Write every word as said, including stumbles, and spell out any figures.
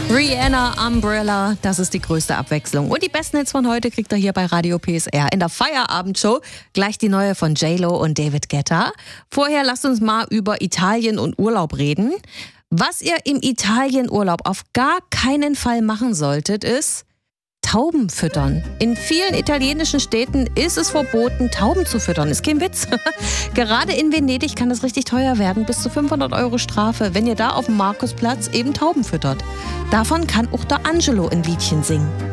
Rihanna, Umbrella, das ist die größte Abwechslung. Und die besten Hits von heute kriegt ihr hier bei Radio P S R in der Feierabendshow. Gleich die neue von J-Lo und David Guetta. Vorher lasst uns mal über Italien und Urlaub reden. Was ihr im Italienurlaub auf gar keinen Fall machen solltet, ist Tauben füttern. In vielen italienischen Städten ist es verboten, Tauben zu füttern. Ist kein Witz. Gerade in Venedig kann es richtig teuer werden. Bis zu fünfhundert Euro Strafe, wenn ihr da auf dem Markusplatz eben Tauben füttert. Davon kann auch der Angelo ein Liedchen singen.